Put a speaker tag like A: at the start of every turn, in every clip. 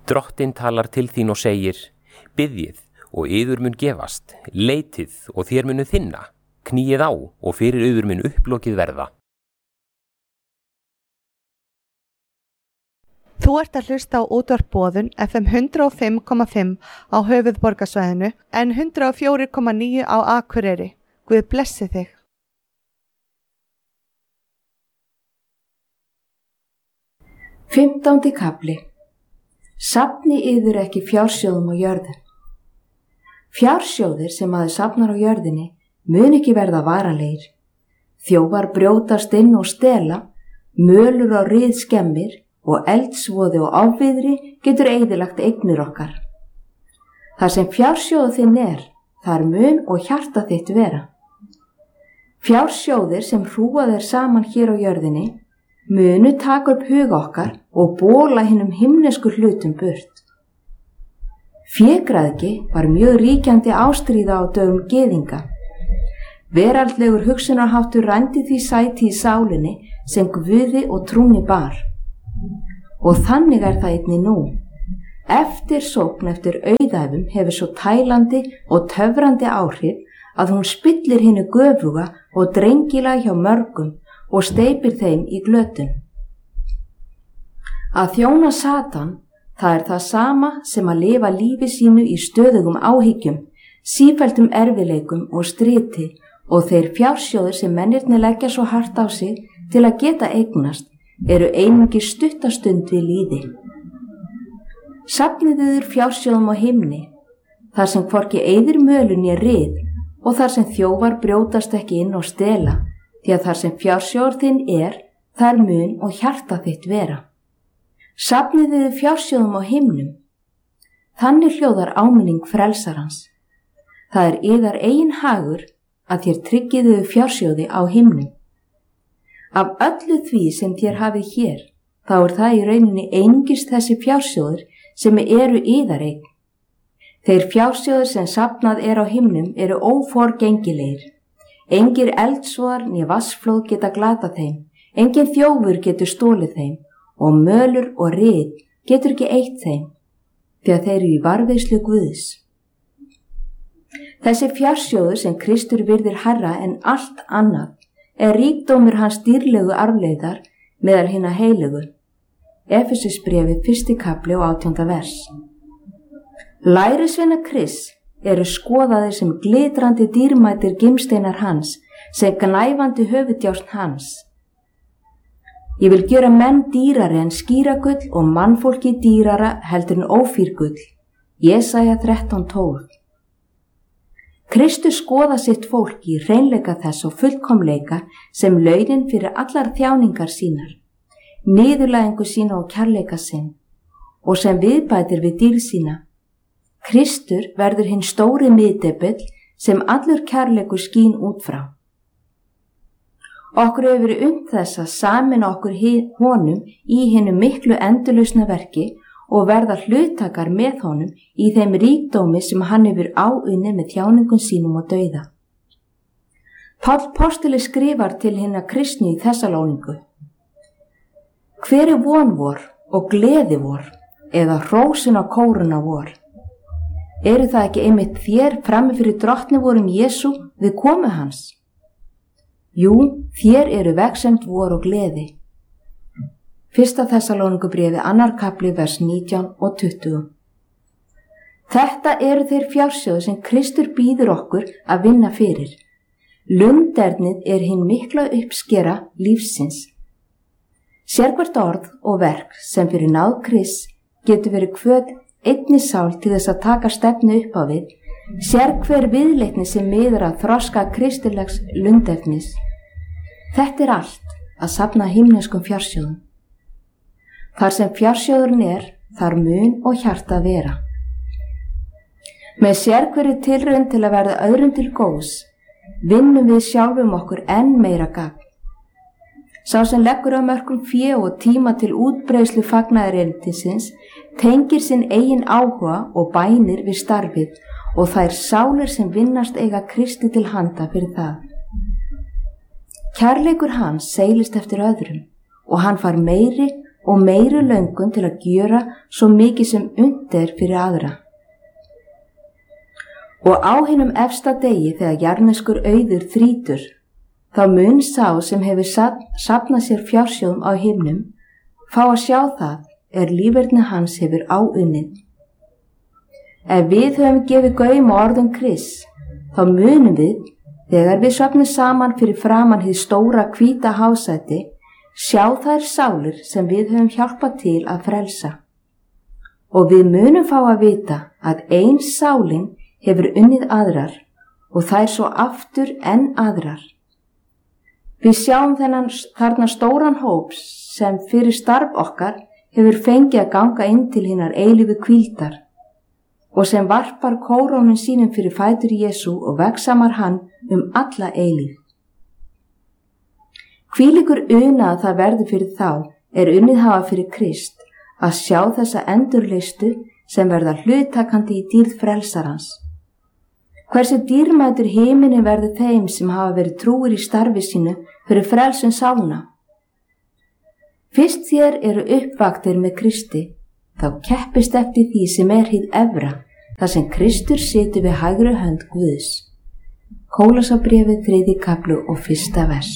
A: Drottinn talar til þín og segir: Biðjið og yður mun gefast, leitið og þér munu þinna, kníið á og fyrir yður mun upplokið verða.
B: Þú ert að hlusta á útvarp Boðun FM 105,5 á höfuðborgarsvæðinu en 104,9 á Akureyri. Guð blessi þig.
C: Fimmtándi kafli. Safni yður ekki fjársjóðum á jörðu. Fjársjóðir sem maður safnar á jörðinni mun ekki verða varanlegir. Þjófar brjótast inn og stela, mölur á rið skemmir og eldsvoði og ofviðri getur eyðilagt eignir okkar. Það sem fjársjóðu þinn þar mun og hjarta þitt vera. Fjársjóðir sem hrúað saman hér á jörðinni munu taka upp huga okkar og bóla hinum himnesku hlutum burt. Fégræðgi var mjög ríkjandi ástríða á dögum gyðinga. Veraldlegur hugsunarháttur rændi því sæti í sálinni sem Guði og trúni bar. Og þannig það einnig nú. Eftirsókn eftir auðæfum hefur svo tælandi og töfrandi áhrif að hún spillir hinu göfuga og drengilega hjá mörgum og steypir þeim í glötun. Að þjóna Satan, það það sama sem að lifa lífi sínu í stöðugum áhyggjum, sífelldum erfileikum og striti og þeir fjársjóðir sem mennirnir leggja svo hart á sig til að geta eignast eru einungis stuttastund við líði. Safnið yður fjársjóðum á himni, þar sem hvorki eyðir mölun né rið og þar sem þjófar brjótast ekki inn og stela, því að þar sem fjársjóður þinn þar mun og hjarta þitt vera. Safnið yður fjársjóðum á himnum. Þannig hljóðar áminning frelsarans. Það yðar eigin hagur að þér tryggið yður fjársjóði á himnum. Af öllu því sem þér hafið hér, þá það í rauninni einungis þessi fjársjóður sem eru yðar eign. Þeir fjársjóður sem safnað á himnum eru óforgengilegir. Engir eldsvoðar né vatnsflóð geta glatað þeim, engin þjófur getur stólið þeim og mölur og rið getur ekki eytt þeim, því að þeir eru í varðveislu Guðs. Þessi fjársjóður sem Kristur virðir hærra en allt annað ríkdómur hans dýrlegu arfleiðar meðal hinna heilögu. Efesusbréfið 1. kafli og 18. vers. Lærisveina Krists eru skoðaðir sem glitrandi dýrmætir gimsteinar hans, sem gnæfandi höfuðdjásn hans. Ég vil gera menn dýrari en skíragull og mannfólki dýrara heldur en ófýrgull. Jesaja 13:12. Kristus skoða sitt fólk í hreinleika þess og fullkomleika sem launin fyrir allar þjáningar sínar, niðurlægingu sína og kærleika sinn, og sem viðbætir við dýrð sína. Kristur verður hinn stóri miðdepill sem allur kærleikur skín út frá. Okkur hefur verið þess að sameina okkur honum í hinu miklu endurlausna verki og verða hlutakar með honum í þeim ríkdómi sem hann hefur áunnið með þjáningum sínum og dauða. Páll postuli skrifar til hinna kristnu í Þessalóníku: Hver von vor og gleði vor, eða hrósin á kóruna vor? Eru það ekki einmitt þér frammi fyrir drottni vorum Jesú við komu hans? Jú, þér eru vegsemd vor og gleði. 1. Þessalóníkubréfið 2. kafli vers 19 og 20. Þetta eru þeir fjársjóðir sem Kristur býður okkur að vinna fyrir. Lundernið hinn mikla uppskera lífsins. Sérhvert orð og verk sem fyrir náð Krists getur verið hvöt einni sál til þess að taka stefnu upp á við, sérhver viðleitni sem miðar að þroska kristilegs lundernis. Þetta allt að safna himneskum fjársjóðum. Þar sem fjársjóðurinn þar mun og hjarta vera. Með sérhverju tilraun til að verða öðrum til góðs, vinnum við sjálfum okkur enn meira gagn. Sá sem leggur á mörkum fé og tíma til útbreiðslu fagnaðarerindisins tengir sinn eigin áhuga og bænir við starfið og þær sálir sem vinnast eiga Kristi til handa fyrir það. Kærleikur hans seilist eftir öðrum og hann fær meiri og meiri löngun til að gjöra svo mikið sem unnt fyrir aðra. Og á hinum efsta degi þegar jarðneskur auður þrítur, þá mun sá sem hefur safnað sér fjársjóðum á himnum fá að sjá það líferni hans hefur áunnið. Ef við höfum gefið gaum á orðum Krists, þá munum við, þegar við söfnum saman fyrir framan hið stóra hvíta hásæti, sjá þær sálir sem við höfum hjálpað til að frelsa. Og við munum fá að vita að ein sálin hefur unnið aðrar og þær svo aftur enn aðrar. Við sjáum þarna stóran hóp sem fyrir starf okkar hefur fengið að ganga inn til hinnar eilífu hvíldar og sem varpar kórónum sínum fyrir fætur Jesú og vegsamar hann alla eilíf. Hvílíkur una að það verður fyrir þá unnið hafa fyrir Krist að sjá þessa endurleistu sem verða hluttakandi í dýrð frelsarans. Hversu dýrmætur himinin verður þeim sem hafa verið trúir í starfi sínu fyrir frelsun sálna. Fyrst þér eru uppvaktir með Kristi, þá keppist eftir því sem hið efra, þar sem Kristur situr við hægri hönd Guðs. Kólosabréfið 3. kafli og 1. vers.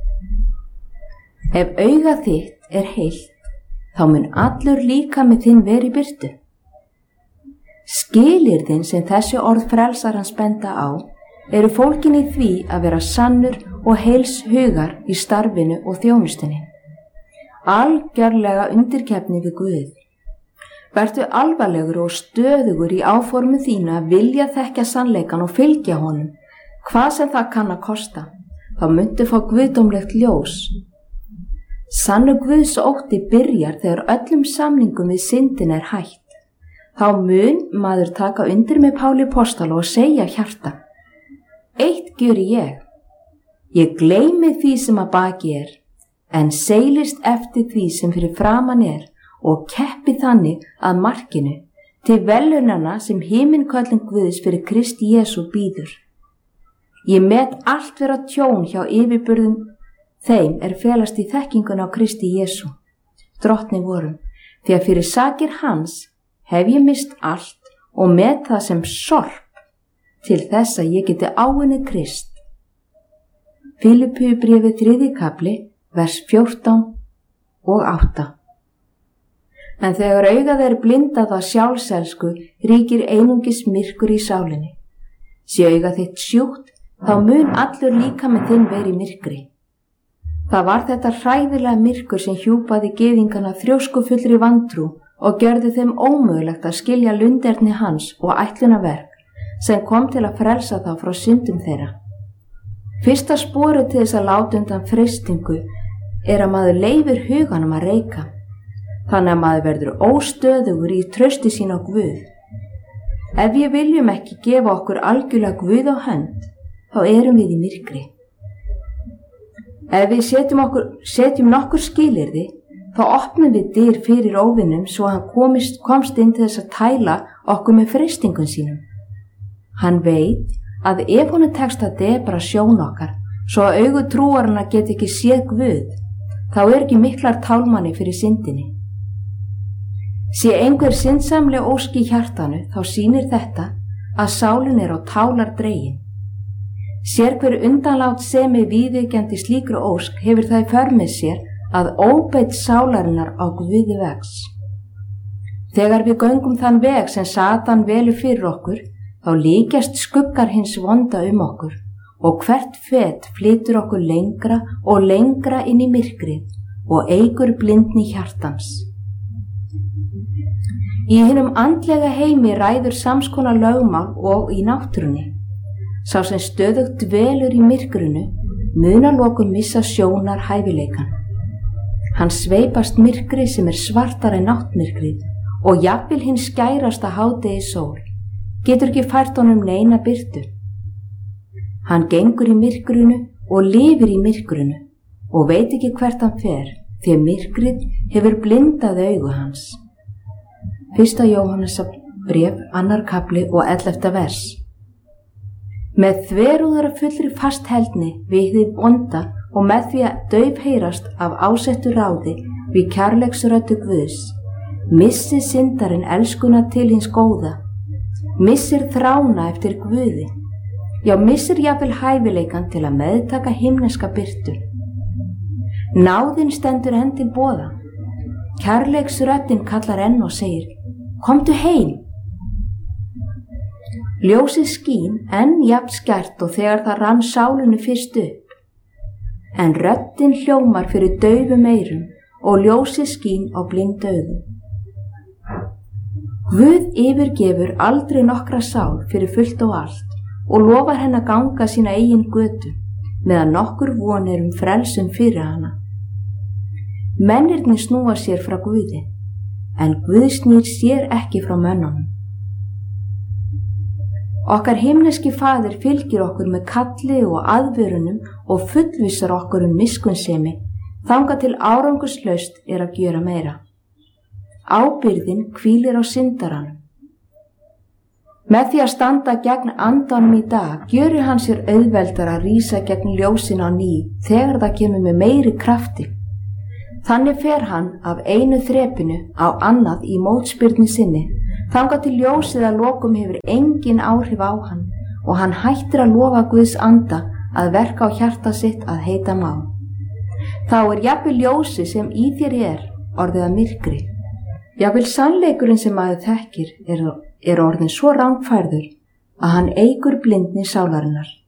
C: Ef auga þitt heilt, þá mun allur líkami þinn vera í birtu. Skilyrðin sem þessi orð frelsarans benda á eru fólkin í því að vera sannur og heils hugar í starfinu og þjónustinni. Algjörlega undirgefni við Guð. Vertu alvarlegur og stöðugur í áformu þínu að vilja þekkja sannleikan og fylgja honum, hvað sem það kann að kosta. Þá muntu fá guðdómlegt ljós. Sannur Guðs ótti byrjar þegar öllum samningum við syndin hætt. Þá mun maður taka undir með Páli postala og segja hjarta: Eitt gjöri ég gleymi því sem að baki en seilist eftir því sem fyrir framan og keppi þannig að markinu til verðlaunanna sem himinköllin Guðs fyrir Krist Jesú býður. Ég met allt vera tjón hjá yfirburðum þeim felast í þekkinguna á Kristi Jesú, drottni vorum, því að fyrir sakir hans hef ég mist allt og met það sem sorp til þess að ég geti áunnið Krist. Filippíubréfið 3. kafli, vers 14 og 8. En þegar augað blindað af sjálfselsku, ríkir einungis myrkur í sálinni. Sé augað þitt sjúkt, þá mun allur líkami þinn vera í myrkri. Það var þetta hræðilega myrkur sem hjúpaði gyðingana þrjóskufullri vantrú og gjörði þeim ómögulegt að skilja lunderni hans og ætlunarverk sem kom til að frelsa þá frá syndum þeirra. Fyrsta sporið til þess að láta undan freistingu að maður leyfir huganum að reika, þannig að maður verður óstöðugur í trausti sín á Guð. Ef við viljum ekki gefa okkur algjörlega Guð á hönd, þá erum við í myrkri. Ef við setjum nokkur skilyrði, þá opnum við dyr fyrir óvinnum svo hann komst inn til þess að tæla okkur með freistingum sínum. Hann veit að ef honum tekst að debra sjón okkar svo að augu trúarinnar get ekki séð Guð, þá ekki miklar tálmanni fyrir syndinni. Sé einhver syndsamleg ósk í hjartanu, þá sýnir þetta að sálin á tálar dregin. Sér hver undanlát semi viðurkenndi slíkri ósk hefur það í för með sér að óbeit sálarinnar á Guði vegs. Þegar við göngum þann veg sem Satan velur fyrir okkur, þá líkjast skuggar hins vonda okkur og hvert fet flytur okkur lengra og lengra inn í myrkrið og eykur blindni hjartans. Í hinum andlega heimi ræður samskonar lögmál og í náttúrunni. Sá sem stöðugt dvelur í myrkrinu mun að lokum missa sjónar hæfileikan. Hann sveipast myrkri sem svartara en náttmyrkrið og jafnvel hins skærasta hádegi sól getur ekki fært honum neina birtu. Hann gengur í myrkrinu og lifir í myrkrinu og veit ekki hvert hann fer, því myrkrið hefur blindað augu hans. 1. Jóhannesarbréf 2. kafli og 11. vers. Með þverúðara fullri fastheldni við hið vonda og með því að daufheyrast af ásettu ráði við kærleiksröddu Guðs, missir syndarinn elskuna til hins góða, missir þrána eftir Guði, já missir jafnvel hæfileikan til að meðtaka himneska birtu. Náðin stendur enn til boða, kærleiksröddin kallar enn og segir, komdu heim. Ljósið skín enn jafn skært og þegar það rann sálinu fyrst upp, en röddin hljómar fyrir daufum eyrum og ljósið skín á blind augum. Guð yfirgefur aldrei nokkra sál fyrir fullt og allt og lofar henn að ganga sína eigin götu meðan nokkur vonir frelsun fyrir hana. Mennirnir snúa sér frá Guði, en Guð snýr sér ekki frá mönnunum. Okkar himneski faðir fylgir okkur með kalli og aðvörunum og fullvissar okkur miskunnsemi þangað til árangurslaust að gera meira. Ábyrgðin hvílir á syndaranum. Með því að standa gegn andanum í dag gjörir hann sér auðveldar að rísa gegn ljósin á ný þegar það kemur með meiri krafti. Þannig fer hann af einu þrepinu á annað í mótspyrnu sinni þangað til ljósið að lokum hefur engin áhrif á hann og hann hættir að lofa Guðs anda að verka á hjarta sitt að heita má. Þá jafnvel ljósið sem í þér orðið að myrkri. Jafnvel sannleikurinn sem maður þekkir orðin svo rangfærður að hann eykur blindni sálarinnar.